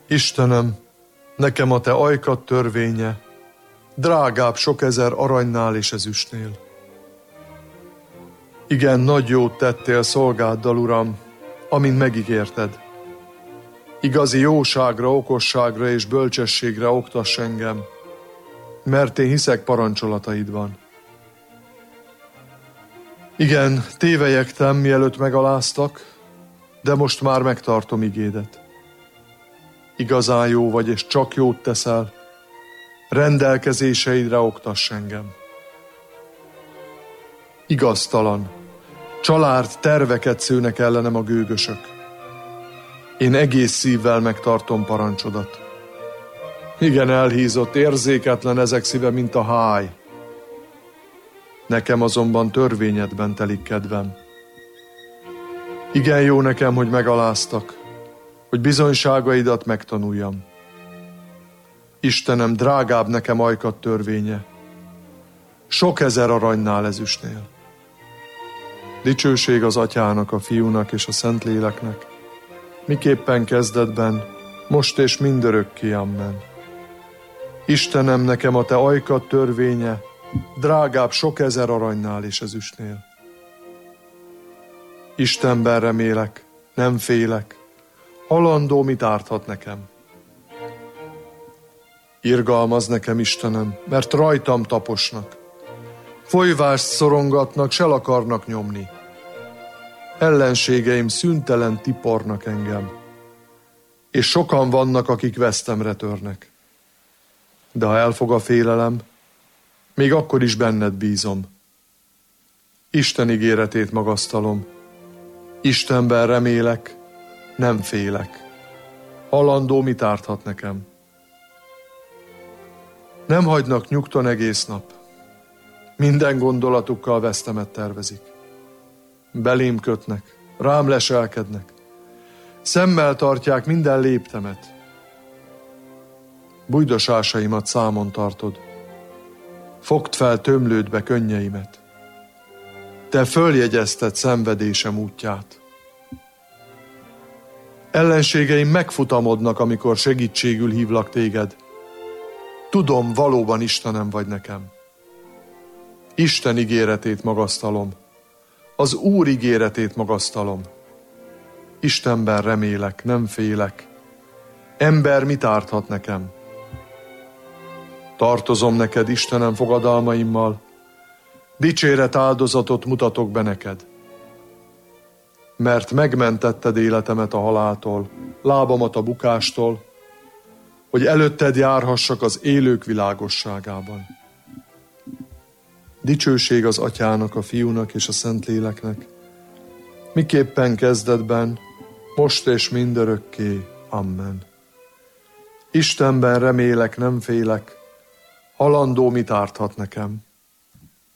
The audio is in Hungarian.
Istenem, nekem a te ajkad törvénye, drágább sok ezer aranynál és ezüstnél. Igen, nagy jót tettél szolgáddal, Uram, amint megígérted. Igazi jóságra, okosságra és bölcsességre oktass engem, mert én hiszek parancsolataidban. Igen, tévelyegtem, mielőtt megaláztak, de most már megtartom igédet. Igazán jó vagy, és csak jót teszel, rendelkezéseidre oktass engem. Igaztalan, család terveket szőnek ellenem a gőgösök. Én egész szívvel megtartom parancsodat. Igen, elhízott, érzéketlen ezek szíve, mint a háj. Nekem azonban törvényedben telik kedvem. Igen, jó nekem, hogy megaláztak, hogy bizonyságaidat megtanuljam. Istenem, drágább nekem ajkad törvénye, sok ezer aranynál ezüstnél. Dicsőség az Atyának, a Fiúnak és a Szentléleknek, miképpen kezdetben, most és mindörökké, amen. Istenem, nekem a te ajkad törvénye, drágább sok ezer aranynál és ezüstnél. Istenben remélek, nem félek, halandó mit árthat nekem. Irgalmaz nekem, Istenem, mert rajtam taposnak. Folyvást szorongatnak, s el akarnak nyomni. Ellenségeim szüntelen tipornak engem, és sokan vannak, akik vesztemre törnek. De ha elfog a félelem, még akkor is benned bízom. Isten ígéretét magasztalom. Istenben remélek, nem félek. Halandó mit árthat nekem? Nem hagynak nyugton egész nap. Minden gondolatukkal vesztemet tervezik. Belém kötnek, rám leselkednek. Szemmel tartják minden léptemet. Bújdosásaimat számon tartod. Fogd fel tömlődbe könnyeimet. Te följegyezted szenvedésem útját. Ellenségeim megfutamodnak, amikor segítségül hívlak téged. Tudom, valóban Istenem vagy nekem. Isten ígéretét magasztalom. Az Úr ígéretét magasztalom. Istenben remélek, nem félek. Ember mit árthat nekem? Tartozom neked, Istenem, fogadalmaimmal. Dicséret áldozatot mutatok be neked. Mert megmentetted életemet a haláltól, lábamat a bukástól, hogy előtted járhassak az élők világosságában. Dicsőség az Atyának, a Fiúnak és a Szentléleknek, miképpen kezdetben, most és mindörökké. Amen. Istenben remélek, nem félek, halandó mit árthat nekem?